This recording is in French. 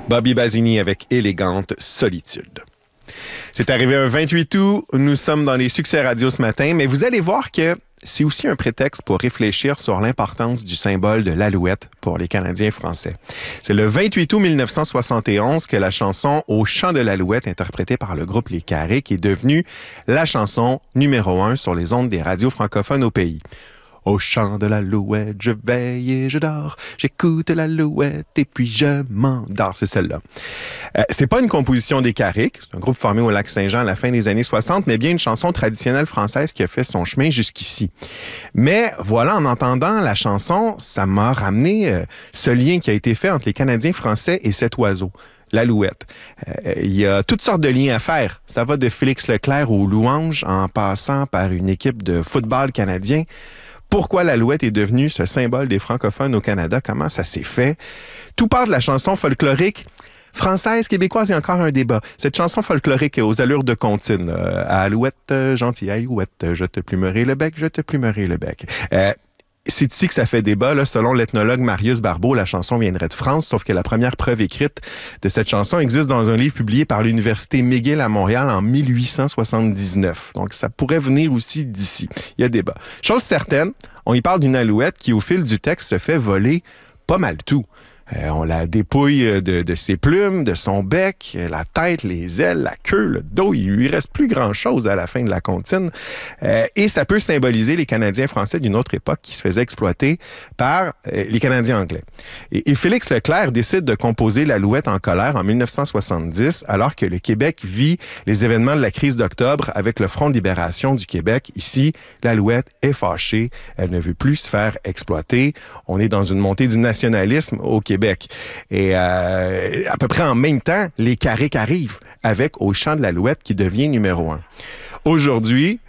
Bobby Basini avec Élégante Solitude. C'est arrivé un 28 août, nous sommes dans les succès radio ce matin, mais vous allez voir que c'est aussi un prétexte pour réfléchir sur l'importance du symbole de l'alouette pour les Canadiens français. C'est le 28 août 1971 que la chanson « Au chant de l'alouette » interprétée par le groupe Les Carrés est devenue la chanson numéro 1 sur les ondes des radios francophones au pays. Au chant de l'alouette, je veille et je dors. J'écoute l'alouette et puis je m'endors. C'est celle-là. C'est pas une composition des Carrés, c'est un groupe formé au Lac-Saint-Jean à la fin des années 60, mais bien une chanson traditionnelle française qui a fait son chemin jusqu'ici. Mais voilà, en entendant la chanson, ça m'a ramené ce lien qui a été fait entre les Canadiens français et cet oiseau. L'alouette. Il y a toutes sortes de liens à faire. Ça va de Félix Leclerc aux louanges en passant par une équipe de football canadien. Pourquoi l'alouette est devenue ce symbole des francophones au Canada? Comment ça s'est fait? Tout part de la chanson folklorique française, québécoise, il y a encore un débat. Cette chanson folklorique aux allures de comptine. Alouette, gentille alouette, je te plumerai le bec, je te plumerai le bec. C'est ici que ça fait débat. Là. Selon l'ethnologue Marius Barbeau, la chanson viendrait de France, sauf que la première preuve écrite de cette chanson existe dans un livre publié par l'Université McGill à Montréal en 1879. Donc, ça pourrait venir aussi d'ici. Il y a débat. Chose certaine, on y parle d'une alouette qui, au fil du texte, se fait voler pas mal tout. On la dépouille de ses plumes, de son bec, la tête, les ailes, la queue, le dos. Il lui reste plus grand-chose à la fin de la comptine. Et ça peut symboliser les Canadiens français d'une autre époque qui se faisaient exploiter par les Canadiens anglais. Et Félix Leclerc décide de composer l'alouette en colère en 1970, alors que le Québec vit les événements de la crise d'octobre avec le Front de libération du Québec. Ici, l'alouette est fâchée. Elle ne veut plus se faire exploiter. On est dans une montée du nationalisme au Québec. Et à peu près en même temps, les Carrés arrivent avec Au chant de l'alouette qui devient numéro 1. Aujourd'hui,